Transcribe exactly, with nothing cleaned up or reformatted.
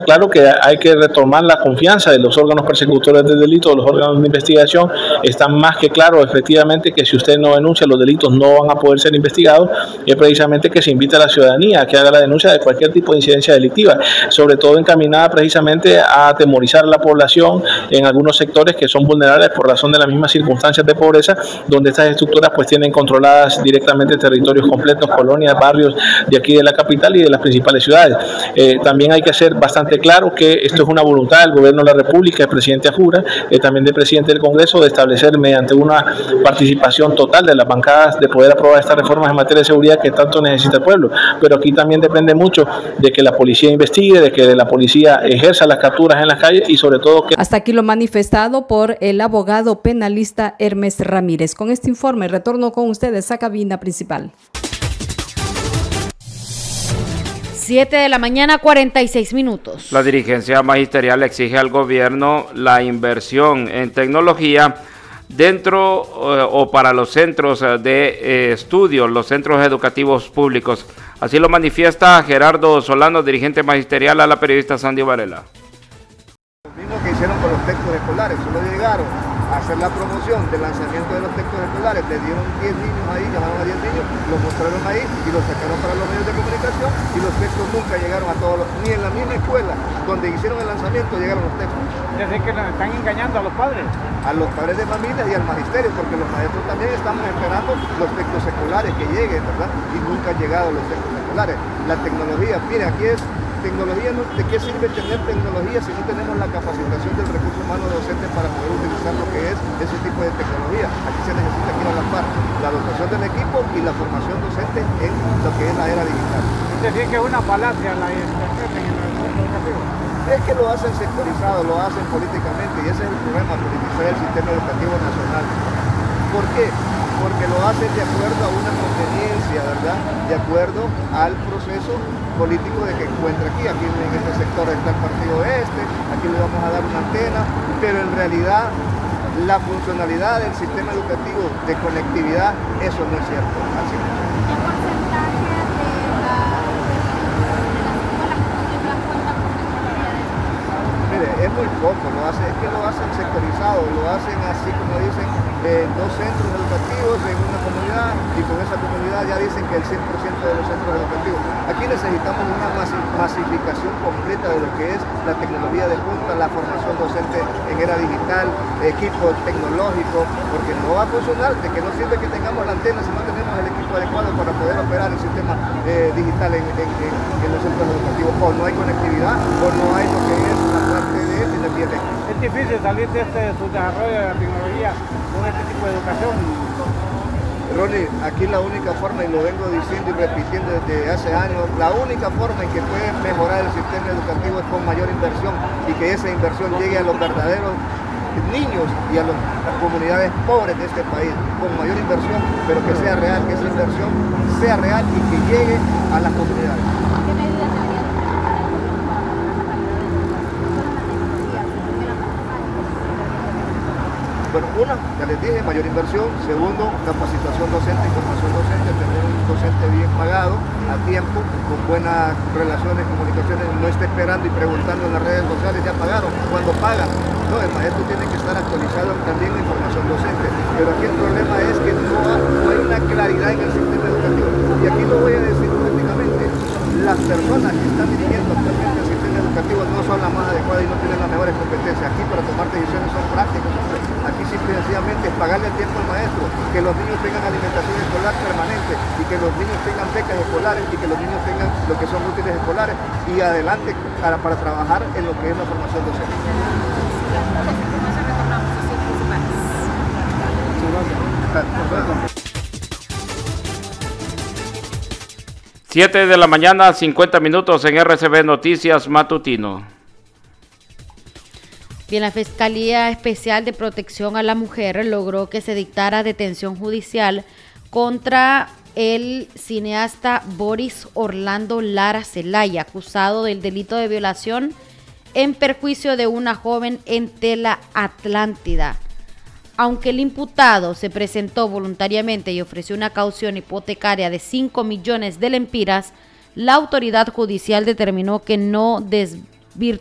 claro que hay que retomar la confianza de los órganos persecutores del delito, de los órganos de investigación. Está más que claro, efectivamente, que si usted no denuncia, los delitos no van a poder ser investigados, y es precisamente que se invita a la ciudadanía a que haga la denuncia de cualquier tipo de incidencia delictiva, sobre todo encaminada precisamente a atemorizar a la población en algunos sectores que son vulnerables por razón de las mismas circunstancias de pobreza, donde estas estructuras pues tienen controladas directamente territorios completos, colonias, barrios de aquí de la capital y de las principales ciudades. Eh, también hay que hacer bastante claro que esto es una voluntad del gobierno de la República, el presidente Ajura, eh, también del presidente del Congreso, de establecer mediante una participación total de las bancadas de poder aprobar estas reformas en materia de seguridad que tanto necesita el pueblo. Pero aquí también depende mucho de que la policía investigue, de que la policía ejerza las capturas en las calles y sobre todo que... Hasta aquí lo manifestado por el abogado penalista Hermes Ramírez. Con este informe retorno con ustedes a cabina principal. siete de la mañana, cuarenta y seis minutos. La dirigencia magisterial exige al gobierno la inversión en tecnología dentro eh, o para los centros de eh, estudio, los centros educativos públicos. Así lo manifiesta Gerardo Solano, dirigente magisterial, a la periodista Sandy Varela. Lo mismo que hicieron con los textos escolares, solo llegaron a hacer la promoción del lanzamiento de los textos escolares, le dieron diez niños ahí, llamaron a diez niños, los mostraron ahí y los sacaron para los medios de comunicación, y los textos nunca llegaron a todos los, ni en la misma escuela donde hicieron el lanzamiento llegaron los textos. Es decir, que nos están engañando a los padres. A los padres de familias y al magisterio, porque los maestros también estamos esperando los textos escolares que lleguen, ¿verdad? Y nunca han llegado los textos escolares. La tecnología, mire, aquí es tecnología, ¿de qué sirve tener tecnología si no tenemos la capacitación del recurso humano docente para poder utilizar lo que es ese tipo de tecnología? Aquí se necesita ir a la par, la dotación del equipo y la formación docente en lo que es la era digital. Es decir, que es una falacia la internet en el centro educativo. Es que lo hacen sectorizado, lo hacen políticamente, y ese es el problema, politizar el sistema educativo nacional. ¿Por qué? Porque lo hacen de acuerdo a una conveniencia, ¿verdad? De acuerdo al proceso político de que encuentra aquí. Aquí en este sector está el partido este, aquí le vamos a dar una antena, pero en realidad la funcionalidad del sistema educativo de conectividad, eso no es cierto. Así es. Es muy poco, lo hace, es que lo hacen sectorizado, lo hacen así como dicen, en dos centros educativos en una comunidad, y con esa comunidad ya dicen que el cien por ciento de los centros educativos. Aquí necesitamos una masificación completa de lo que es la tecnología de punta, la formación docente en era digital, equipo tecnológico, porque no va a funcionar, de que no sirve que tengamos la antena si no tenemos el equipo adecuado para poder operar el sistema eh, digital en, en, en, en los centros educativos. O no hay conectividad, o no hay lo que es la parte de es difícil salir de este subdesarrollo de la tecnología con este tipo de educación. Ronnie, aquí la única forma, y lo vengo diciendo y repitiendo desde hace años, la única forma en que puede mejorar el sistema educativo es con mayor inversión, y que esa inversión llegue a los verdaderos niños y a, los, a las comunidades pobres de este país, con mayor inversión, pero que sea real, que esa inversión sea real y que llegue a las comunidades. Bueno, una, ya les dije, mayor inversión. Segundo, capacitación docente, información docente, tener un docente bien pagado, a tiempo, con buenas relaciones, comunicaciones, no esté esperando y preguntando en las redes sociales, ya pagaron, cuando pagan. No, el maestro tiene que estar actualizado también en información docente. Pero aquí el problema es que no, no hay una claridad en el sistema educativo. Y aquí lo voy a decir prácticamente, las personas que están dirigiendo actualmente el sistema educativo no son las más adecuadas y no tienen las mejores competencias. Aquí para tomar decisiones son prácticos. Aquí simple y sencillamente es pagarle el tiempo al maestro, que los niños tengan alimentación escolar permanente y que los niños tengan becas escolares y que los niños tengan lo que son útiles escolares, y adelante para, para trabajar en lo que es la formación docente. siete de la mañana, cincuenta minutos en R C B Noticias Matutino. Bien, la Fiscalía Especial de Protección a la Mujer logró que se dictara detención judicial contra el cineasta Boris Orlando Lara Zelaya, acusado del delito de violación en perjuicio de una joven en Tela Atlántida. Aunque el imputado se presentó voluntariamente y ofreció una caución hipotecaria de cinco millones de lempiras, la autoridad judicial determinó que no des virtual.